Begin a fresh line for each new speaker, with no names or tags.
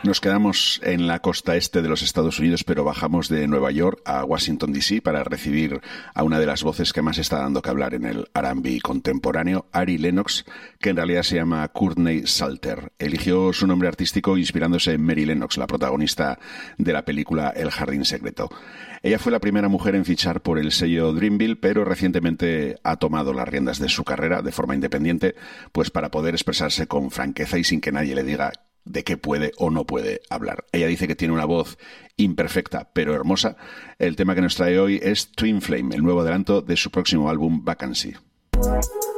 Nos quedamos en la costa este de los Estados Unidos, pero bajamos de Nueva York a Washington, D.C. para recibir a una de las voces que más está dando que hablar en el R&B contemporáneo, Ari Lennox, que en realidad se llama Courtney Salter. Eligió su nombre artístico inspirándose en Mary Lennox, la protagonista de la película El Jardín Secreto. Ella fue la primera mujer en fichar por el sello Dreamville, pero recientemente ha tomado las riendas de su carrera de forma independiente, pues para poder expresarse con franqueza y sin que nadie le diga de qué puede o no puede hablar. Ella dice que tiene una voz imperfecta pero hermosa. El tema que nos trae hoy es Twin Flame, el nuevo adelanto de su próximo álbum Vacancy.